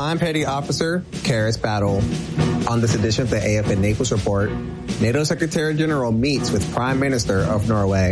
I'm Petty Officer Karis Battle. On this edition of the AFN Naples Report, NATO Secretary General meets with Prime Minister of Norway.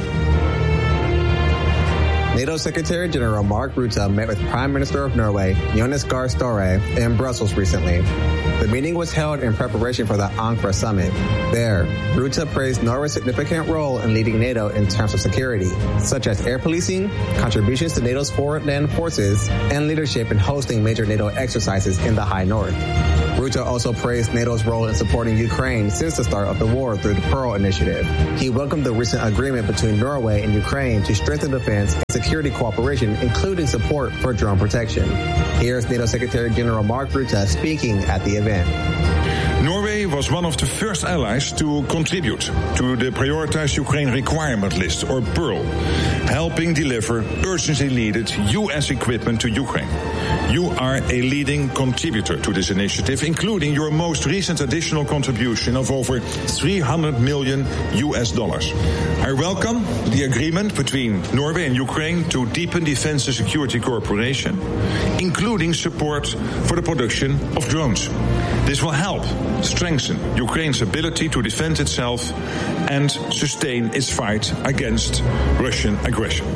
NATO Secretary General Mark Rutte met with Prime Minister of Norway, Jonas Gahr Støre, in Brussels recently. The meeting was held in preparation for the Ankara summit. There, Rutte praised Norway's significant role in leading NATO in terms of security, such as air policing, contributions to NATO's forward land forces, and leadership in hosting major NATO exercises in the High North. Rutte also praised NATO's role in supporting Ukraine since the start of the war through the Pearl Initiative. He welcomed the recent agreement between Norway and Ukraine to strengthen defense and security cooperation, including support for drone protection. Here's NATO Secretary General Mark Rutte speaking at the event. Norway was one of the first allies to contribute to the Prioritized Ukraine Requirement List, or PEARL, helping deliver urgently needed U.S. equipment to Ukraine. You are a leading contributor to this initiative, including your most recent additional contribution of over $300 million. I welcome the agreement between Norway and Ukraine to deepen defense and security cooperation, including support for the production of drones. This will help strengthen Ukraine's ability to defend itself and sustain its fight against Russian aggression.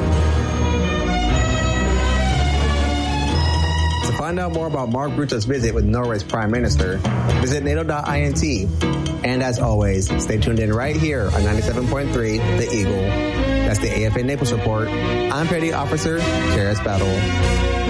To find out more about Mark Rutte's visit with Norway's Prime Minister, visit NATO.int. And as always, stay tuned in right here on 97.3 The Eagle. That's the AFN Naples Report. I'm Petty Officer Karis Battle.